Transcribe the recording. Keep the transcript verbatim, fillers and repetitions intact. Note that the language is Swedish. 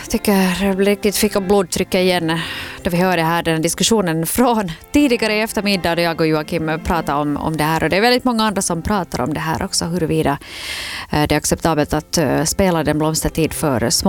tycker jag riktigt fick upp blodtrycket igen då vi hörde här den diskussionen från tidigare i eftermiddag då jag och Joakim pratade om, om det här. Och det är väldigt många andra som pratar om det här också, huruvida det är acceptabelt att spela Den blomstertid för små